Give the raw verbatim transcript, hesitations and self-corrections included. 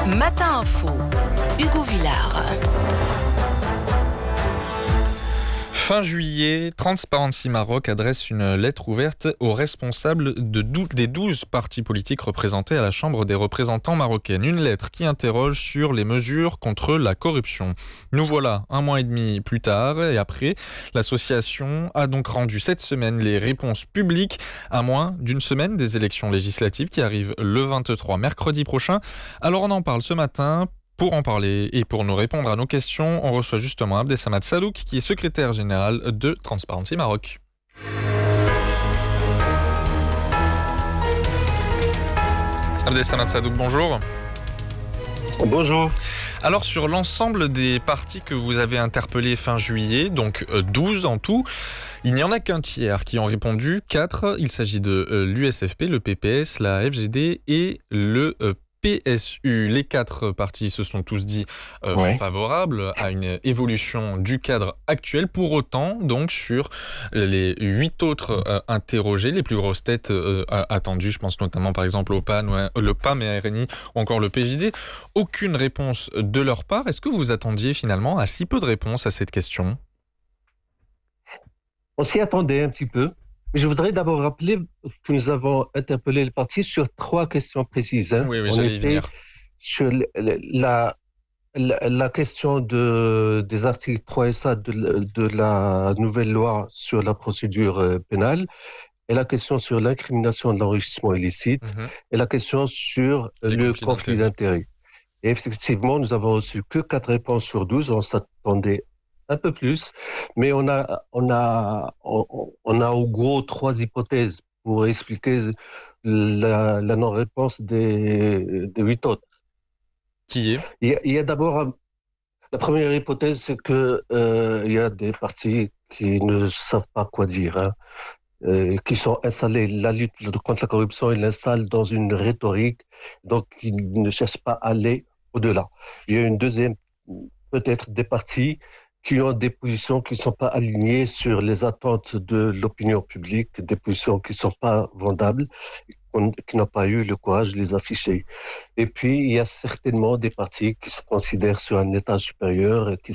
Matin Info, Hugo Villard. Fin juillet, Transparency Maroc adresse une lettre ouverte aux responsables de dou- des douze partis politiques représentés à la Chambre des représentants marocaine. Une lettre qui interroge sur les mesures contre la corruption. Nous voilà un mois et demi plus tard et après, l'association a donc rendu cette semaine les réponses publiques à moins d'une semaine des élections législatives qui arrivent le vingt-trois, mercredi prochain. Alors on en parle ce matin. Pour en parler et pour nous répondre à nos questions, on reçoit justement Abdessamad Salouk, qui est secrétaire général de Transparency Maroc. Abdessamad Salouk, bonjour. Bonjour. Alors sur l'ensemble des partis que vous avez interpellés fin juillet, donc douze en tout, il n'y en a qu'un tiers qui ont répondu, quatre. Il s'agit de l'U S F P, le P P S, la F G D et le P S U. Les quatre partis se sont tous dit euh, ouais. favorables à une évolution du cadre actuel. Pour autant, donc, sur les huit autres euh, interrogés, les plus grosses têtes euh, attendues, je pense notamment par exemple au P A M, ouais, le P A M et R N I ou encore le P J D, aucune réponse de leur part. Est-ce que vous attendiez finalement à si peu de réponses à cette question ? On s'y attendait un petit peu. Mais je voudrais d'abord rappeler que nous avons interpellé le parti sur trois questions précises. Hein. Oui, oui, On j'allais y venir. Sur la, la, la question de, des articles trois et sept de, de la nouvelle loi sur la procédure pénale, et la question sur l'incrimination de l'enrichissement illicite, mm-hmm. et la question sur Les le conflit d'intérêts. Et effectivement, nous avons reçu que quatre réponses sur douze. On s'attendait un peu plus, mais on a, on a, on, on a en gros trois hypothèses pour expliquer la, la non-réponse des, des huit autres. Qui est ? Il y a, il y a d'abord, la première hypothèse, c'est que euh, il y a des partis qui ne savent pas quoi dire, hein, euh, qui sont installés, la lutte contre la corruption, ils l'installent dans une rhétorique, donc ils ne cherchent pas à aller au-delà. Il y a une deuxième, peut-être des partis qui ont des positions qui ne sont pas alignées sur les attentes de l'opinion publique, des positions qui ne sont pas vendables, qui n'ont pas eu le courage de les afficher. Et puis, il y a certainement des partis qui se considèrent sur un étage supérieur et qui